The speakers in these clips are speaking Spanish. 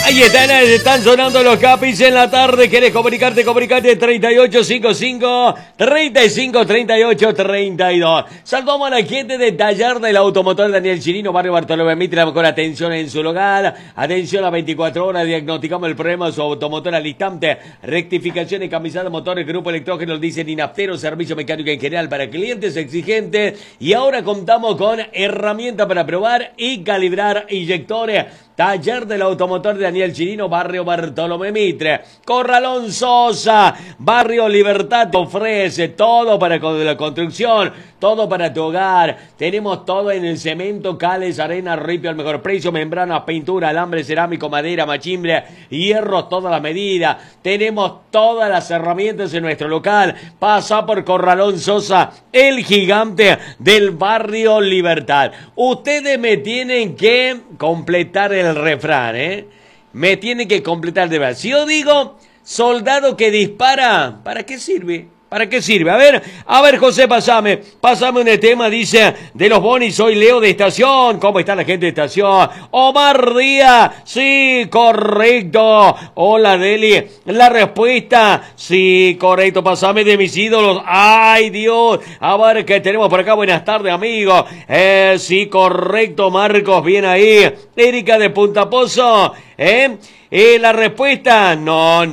Ahí están sonando los capis en la tarde. ¿Querés comunicarte? Comunicate 3855 35 38 32. Saludamos a la gente de Taller del Automotor Daniel Chirino, barrio Bartolomé Mitre, la mejor atención en su lugar. Atención a 24 horas, diagnosticamos el problema de su automotor al instante. Rectificaciones, camisada, motores, grupo electrógeno, diésel y naftero, servicio mecánico en general para clientes exigentes. Y ahora contamos con herramientas para probar y calibrar inyectores. Taller del Automotor de Daniel Chirino, barrio Bartolomé Mitre. Corralón Sosa, barrio Libertad, te ofrece todo para la construcción, todo para tu hogar. Tenemos todo en el cemento, cales, arena, ripio al mejor precio, membranas, pintura, alambre, cerámico, madera, machimbre, hierros, todas las medidas. Tenemos todas las herramientas en nuestro local. Pasa por Corralón Sosa, el gigante del barrio Libertad. Ustedes me tienen que completar el refrán, me tienen que completar de verdad. Si yo digo soldado que dispara, ¿para qué sirve? ¿Para qué sirve? A ver, José, pasame un tema, dice, de los bonis, soy Leo de Estación. ¿Cómo está la gente de Estación? Omar Díaz, sí, correcto. Hola, Deli, la respuesta, sí, correcto, pasame de mis ídolos. Ay, Dios, a ver, ¿qué tenemos por acá? Buenas tardes, amigos. Sí, correcto, Marcos, bien ahí. Erika de Punta Pozo, la respuesta, no,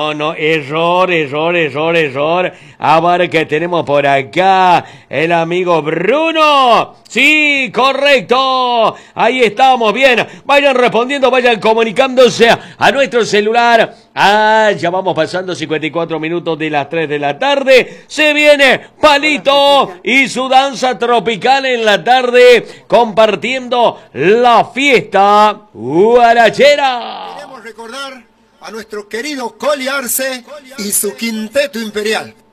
error. A ver qué tenemos por acá, el amigo Bruno, sí, correcto, ahí estamos, bien, vayan respondiendo, vayan comunicándose a nuestro celular. Ya vamos pasando 54 minutos de las 3 de la tarde, se viene Palito y su danza tropical en la tarde, compartiendo la fiesta guarachera. Queremos recordar a nuestro querido Coli Arce y su quinteto imperial.